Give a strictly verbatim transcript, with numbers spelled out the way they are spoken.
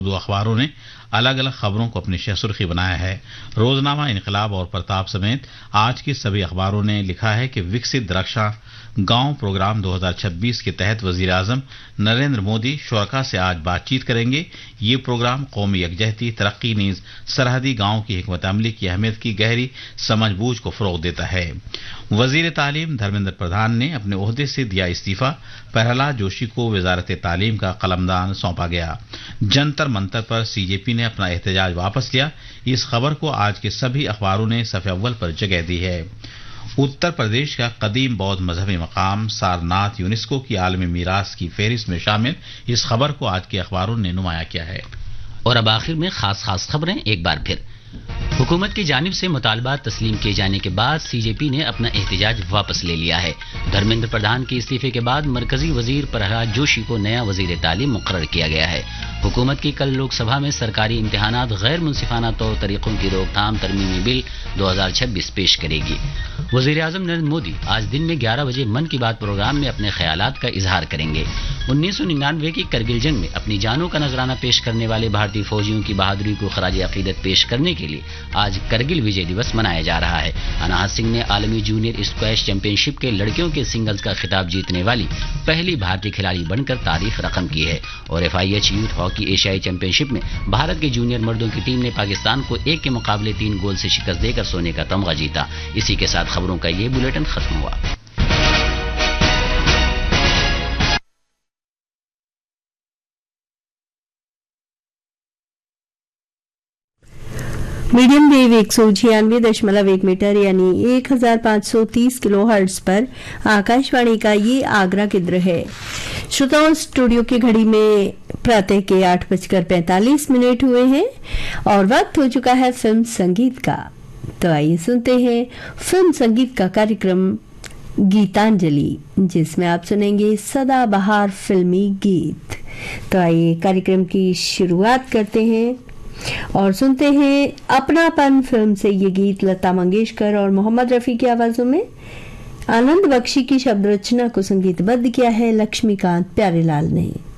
دو اخباروں نے الگ الگ خبروں کو اپنی شہ سرخی بنایا ہے۔ روزنامہ انقلاب اور پرتاپ سمیت آج کے سبھی اخباروں نے لکھا ہے کہ وکست رکشا گاؤں پروگرام دو ہزار چھبیس کے تحت وزیر اعظم نریندر مودی شرکاء سے آج بات چیت کریں گے۔ یہ پروگرام قومی یکجہتی، ترقی نیز سرحدی گاؤں کی حکمت عملی کی اہمیت کی گہری سمجھ بوجھ کو فروغ دیتا ہے۔ وزیر تعلیم دھرمیندر پردھان نے اپنے عہدے سے دیا استعفی، پرہلاد جوشی کو وزارت تعلیم کا قلمدان سونپا گیا۔ جنتر منتر پر سی جے پی نے اپنا احتجاج واپس لیا۔ اس خبر کو آج کے سبھی اخباروں نے صفحہ اول پر جگہ دی ہے۔ اتر پردیش کا قدیم بودھ مذہبی مقام سارناتھ یونیسکو کی عالمی میراث کی فہرست میں شامل، اس خبر کو آج کے اخباروں نے نمایاں کیا ہے۔ اور اب آخر میں خاص خاص خبریں ایک بار پھر۔ حکومت کی جانب سے مطالبات تسلیم کیے جانے کے بعد سی جے پی نے اپنا احتجاج واپس لے لیا ہے۔ دھرمیندر پردھان کے استعفے کے بعد مرکزی وزیر پرہلاد جوشی کو نیا وزیر تعلیم مقرر کیا گیا ہے۔ حکومت کی کل لوک سبھا میں سرکاری امتحانات غیر منصفانہ طور طریقوں کی روک تھام ترمیمی بل دو ہزار چھبیس پیش کرے گی۔ وزیر اعظم نریندر مودی آج دن میں گیارہ بجے من کی بات پروگرام میں اپنے خیالات کا اظہار کریں گے۔ انیس سو ننانوے کی کرگل جنگ میں اپنی جانوں کا نذرانہ پیش کرنے والے بھارتی فوجیوں کی بہادری کو خراج عقیدت پیش کرنے کے لیے آج کرگل وجے دیوس منایا جا رہا ہے۔ اناہت سنگھ نے عالمی جونیئر اسکواش چیمپئن شپ کے لڑکیوں کے سنگلز کا خطاب جیتنے والی پہلی بھارتی کھلاڑی بن کر تاریخ رقم کی ہے، اور F I H youth hockey ایشیائی چیمپئن شپ میں بھارت کے جونیئر مردوں کی ٹیم نے پاکستان کو ایک کے مقابلے تین گول سے شکست دے کر سونے کا تمغہ جیتا۔ اسی کے ساتھ خبروں کا یہ بلیٹن ختم ہوا۔ میڈیم ویو ایک سو چھیانوے دشملو ایک میٹر یعنی ایک ہزار پانچ سو تیس کلو ہرٹز پر آکاش وانی کا یہ آگرہ کیندر ہے۔ شروتاؤں اسٹوڈیو کی گھڑی میں پراتہ کے آٹھ بج کر پینتالیس منٹ ہوئے ہیں اور وقت ہو چکا ہے فلم سنگیت کا۔ تو آئیے سنتے ہیں فلم سنگیت کا کاریکرم گیتانجلی، جس میں آپ سنیں گے سدا بہار فلمی گیت۔ تو آئیے کاریکرم کی شروعات کرتے ہیں اور سنتے ہیں اپنا پن فلم سے یہ گیت لتا منگیشکر اور محمد رفیع کی آوازوں میں۔ آنند بخشی کی شبد رچنا کو سنگیت بدھ کیا ہے لکشمی کانت پیارے لال نے۔